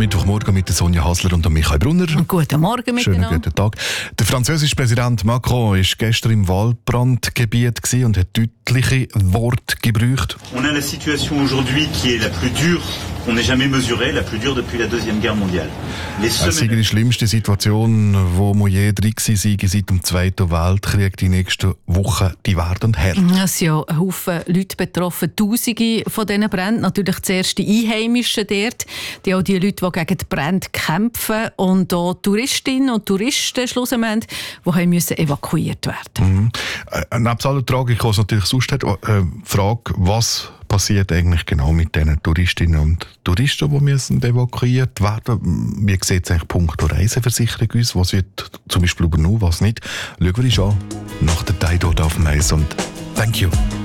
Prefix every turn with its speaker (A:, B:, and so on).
A: Mittwochmorgen mit Sonja Hasler und Michael Brunner.
B: Guten Morgen miteinander.
A: Schönen guten Tag. Der französische Präsident Macron war gestern im Waldbrandgebiet und hat deutliche Worte gebraucht.
C: On a la situation aujourd'hui qui est la plus dure qu'on ait jamais mesurée, la plus dure depuis la Deuxième Guerre mondiale.
A: Es sei die schlimmste Situation, wo wir je drin waren seit dem Zweiten Weltkrieg. Die nächsten Wochen, die werden hart.
B: Es sind ja ein Haufen Leute betroffen, Tausende von diesen Bränden. Natürlich zuerst die Einheimischen dort, auch die Leute, die gegen die Brände kämpfen, und auch Touristinnen und Touristen schlussendlich, die müssen evakuiert werden.
A: Neben aller Tragik, die es natürlich sonst hat, Frage, was passiert eigentlich genau mit diesen Touristinnen und Touristen, die müssen evakuiert werden? Wie sieht es eigentlich punkto Reiseversicherung aus? Was wird zum Beispiel übernommen, was nicht? Schauen wir uns an nach der Tide auf dem Eis und thank you.